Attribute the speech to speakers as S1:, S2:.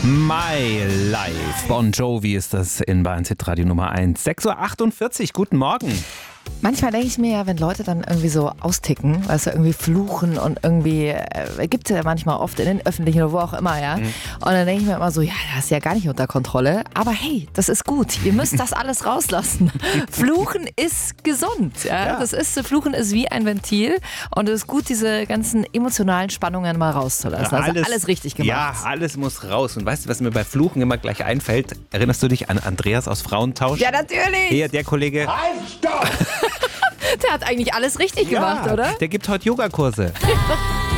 S1: My Life. Bon Jovi ist das in Bayern Hitradio Nummer 1. 6:48 Uhr, guten Morgen.
S2: Manchmal denke ich mir ja, wenn Leute dann irgendwie so austicken, weißt du, irgendwie fluchen und irgendwie, gibt es ja manchmal oft in den öffentlichen oder wo auch immer, ja. Und dann denke ich mir immer so, ja, das ist ja gar nicht unter Kontrolle. Aber hey, das ist gut. Ihr müsst das alles rauslassen. Fluchen ist gesund. Ja? Fluchen ist wie ein Ventil und es ist gut, diese ganzen emotionalen Spannungen mal rauszulassen. Also alles richtig gemacht.
S1: Ja, alles muss raus. Und weißt du, was mir bei Fluchen immer gleich einfällt? Erinnerst du dich an Andreas aus Frauentausch?
S2: Ja, natürlich.
S1: Hier, der Kollege.
S3: Halt, stopp!
S2: Der hat eigentlich alles richtig gemacht, oder?
S1: Der gibt heute Yogakurse.